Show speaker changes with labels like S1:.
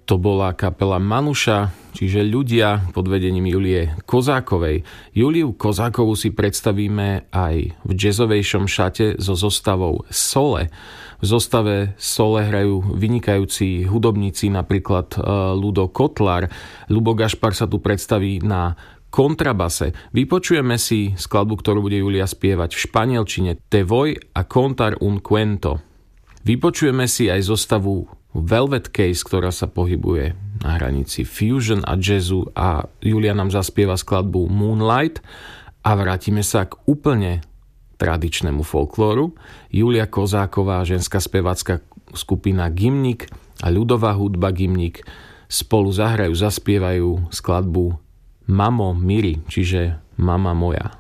S1: To bola kapela Manuša, čiže ľudia pod vedením Julie Kozákovej. Juliu Kozákovú si predstavíme aj v jazzovejšom šate so zostavou Sole. V zostave Sole hrajú vynikajúci hudobníci, napríklad Ludo Kotlar. Ľubo Gašpar sa tu predstaví na kontrabase. Vypočujeme si skladbu, ktorú bude Julia spievať v španielčine, Te voy a contar un cuento. Vypočujeme si aj zostavu Velvet Case, ktorá sa pohybuje na hranici fusion a jazzu, a Julia nám zaspieva skladbu Moonlight a vrátime sa k úplne tradičnému folklóru. Julia Kozáková, ženská spevácka skupina Gimnik a ľudová hudba Gimnik spolu zahrajú, zaspievajú skladbu Mamo Miri, čiže Mama moja.